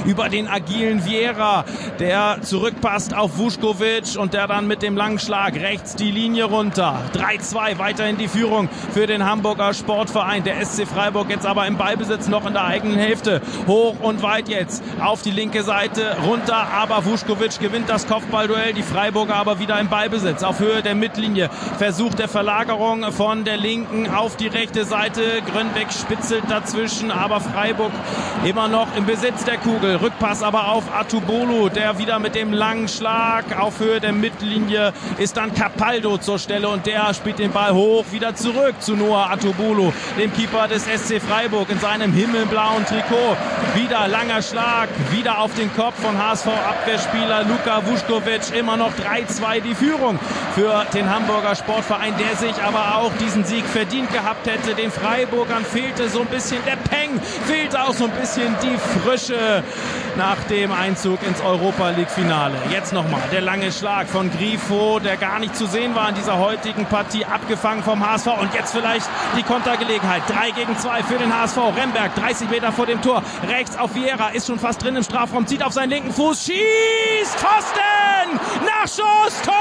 über den agilen Vieira, der zurückpasst auf Vuskovic und der dann mit dem langen Schlag rechts die Linie runter. 3-2, weiterhin die Führung für den Hamburger Sportverein. Der SC Freiburg jetzt aber im Ballbesitz noch in der eigenen Hälfte. Hoch und weit jetzt auf die linke Seite runter, aber Vuskovic gewinnt das Kopfballduell. Die Freiburger aber wieder im Ballbesitz auf Höhe der Mittellinie. Versuch der Verlagerung von der linken auf die rechte Seite. Grönbeck spitzelt dazwischen, aber Freiburg immer noch im Besitz der Kugel. Rückpass aber auf Atubolu, der wieder mit dem langen Schlag auf Höhe der Mittellinie ist dann Capaldo zur Stelle und der spielt den Ball hoch wieder zurück zu Noah Atubolu, dem Keeper des SC Freiburg in seinem himmelblauen Trikot. Wieder langer Schlag, wieder auf den Kopf von HSV-Abwehrspieler Luka Vuskovic. Immer noch 3-2 die Führung für den Hamburger Sportverein, der sich aber auch diesen Sieg verdient gehabt hätte. Den Freiburgern fehlte so ein bisschen der Peng, fehlte auch so ein bisschen die Frische nach dem Einzug ins Europa-League-Finale. Jetzt nochmal der lange Schlag von Grifo, der gar nicht zu sehen war in dieser heutigen Partie, abgefangen vom HSV. Und jetzt vielleicht die Kontergelegenheit. 3-2 für den HSV. Remberg, 30 Meter vor dem Tor. Rechts auf Vieira, ist schon fast drin im Strafraum, zieht auf seinen linken Fuß, schießt, Pfosten, Nachschuss, Tor!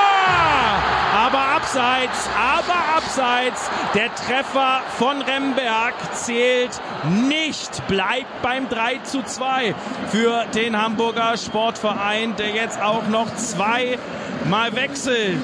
Aber abseits, der Treffer von Remberg zählt nicht, bleibt beim 3-2 für den Hamburger Sportverein, der jetzt auch noch zweimal wechselt.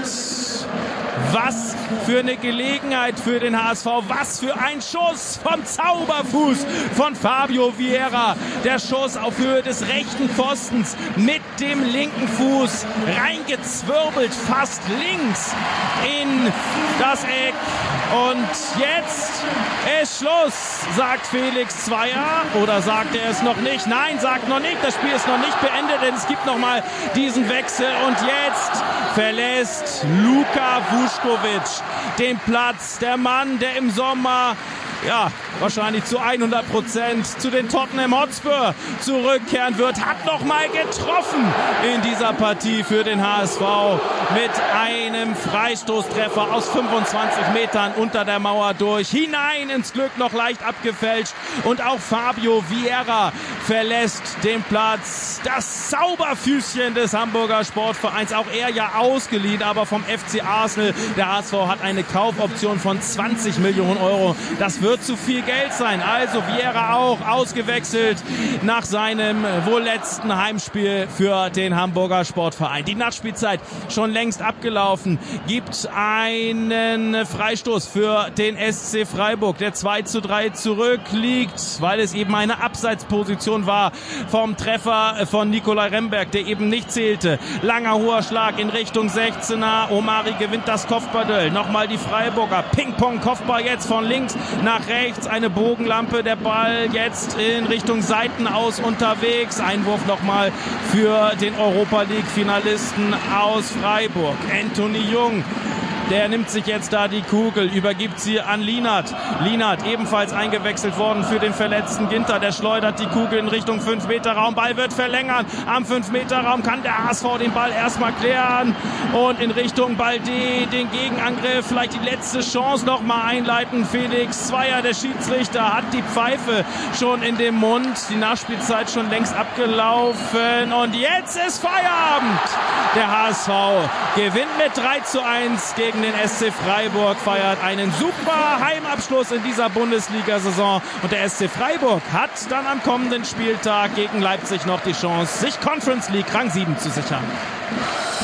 Was für eine Gelegenheit für den HSV, was für ein Schuss vom Zauberfuß von Fabio Vieira. Der Schuss auf Höhe des rechten Pfostens mit dem linken Fuß reingezwirbelt, fast links in das Eck. Und jetzt ist Schluss, sagt Felix Zweier. Oder sagt er es noch nicht? Nein, sagt noch nicht. Das Spiel ist noch nicht beendet, denn es gibt noch mal diesen Wechsel. Und jetzt verlässt Luka Vuskovic den Platz. Der Mann, der im Sommer wahrscheinlich zu 100% zu den Tottenham Hotspur zurückkehren wird, hat nochmal getroffen in dieser Partie für den HSV mit einem Freistoßtreffer aus 25 Metern unter der Mauer durch, hinein ins Glück, noch leicht abgefälscht. Und auch Fabio Vieira verlässt den Platz. Das Zauberfüßchen des Hamburger Sportvereins, auch er ja ausgeliehen, aber vom FC Arsenal. Der HSV hat eine Kaufoption von 20 Millionen Euro. Das wird zu viel Geld sein. Also Vieira auch ausgewechselt nach seinem wohl letzten Heimspiel für den Hamburger Sportverein. Die Nachspielzeit schon längst abgelaufen. Gibt einen Freistoß für den SC Freiburg, der 2-3 zurückliegt, weil es eben eine Abseitsposition war vom Treffer von Nikolai Remberg, der eben nicht zählte. Langer hoher Schlag in Richtung 16er. Omari gewinnt das Kopfballduell. Nochmal die Freiburger. Ping-Pong-Kopfball jetzt von links nach rechts, eine Bogenlampe, der Ball jetzt in Richtung Seitenaus unterwegs. Einwurf nochmal für den Europa-League-Finalisten aus Freiburg. Anthony Jung, der nimmt sich jetzt da die Kugel, übergibt sie an Lienert. Lienert ebenfalls eingewechselt worden für den verletzten Ginter. Der schleudert die Kugel in Richtung 5-Meter-Raum. Ball wird verlängert. Am 5-Meter-Raum kann der HSV den Ball erstmal klären und in Richtung Balde den Gegenangriff, vielleicht die letzte Chance nochmal einleiten. Felix Zweier, der Schiedsrichter, hat die Pfeife schon in dem Mund. Die Nachspielzeit schon längst abgelaufen und jetzt ist Feierabend. Der HSV gewinnt mit 3-1 gegen den SC Freiburg, feiert einen super Heimabschluss in dieser Bundesliga-Saison und der SC Freiburg hat dann am kommenden Spieltag gegen Leipzig noch die Chance, sich Conference League Rang 7 zu sichern.